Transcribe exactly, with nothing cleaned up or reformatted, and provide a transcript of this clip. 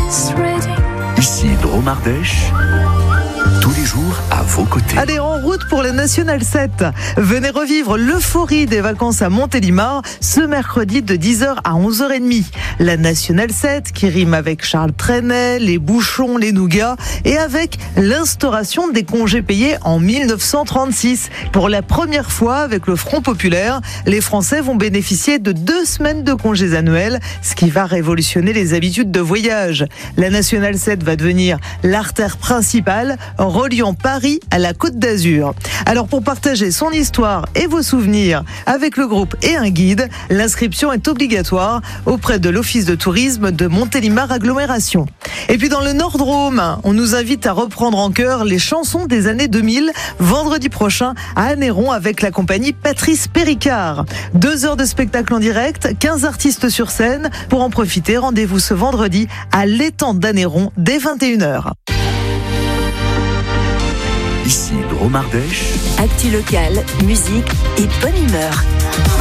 Ici Drôme Ardèche, tous les jours à vos côtés. Allez, en route pour la Nationale sept. Venez revivre l'euphorie des vacances à Montélimar ce mercredi de dix heures à onze heures trente. La Nationale sept qui rime avec Charles Trenet, les bouchons, les nougats et avec l'instauration des congés payés en mille neuf cent trente-six. Pour la première fois avec le Front populaire, les Français vont bénéficier de deux semaines de congés annuels, ce qui va révolutionner les habitudes de voyage. La Nationale sept va devenir l'artère principale reliant Paris à la Côte d'Azur. Alors pour partager son histoire et vos souvenirs avec le groupe et un guide, l'inscription est obligatoire auprès de l'Office de tourisme de Montélimar Agglomération. Et puis dans le Nord-Drôme, on nous invite à reprendre en chœur les chansons des années deux mille, vendredi prochain à Anneyron avec la compagnie Patrice Péricard. Deux heures de spectacle en direct, quinze artistes sur scène. Pour en profiter, rendez-vous ce vendredi à l'étang d'Anneyron dès vingt et une heures. Ici Drôme Ardèche. Actu locale, musique et bonne humeur.